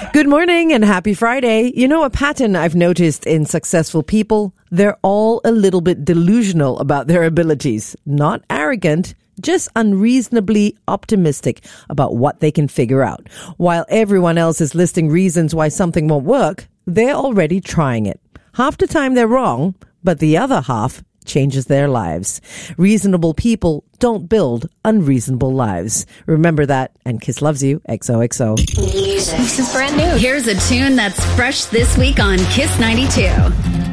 Good morning and happy Friday. You know, a pattern I've noticed in successful people, they're all a little bit delusional about their abilities. Not arrogant, just unreasonably optimistic about what they can figure out. While everyone else is listing reasons why something won't work, they're already trying it. Half the time they're wrong, but the other half changes their lives. Reasonable people don't build unreasonable lives. Remember that, and Kiss loves you, XOXO. Music. This is brand new. Here's a tune that's fresh this week on Kiss 92.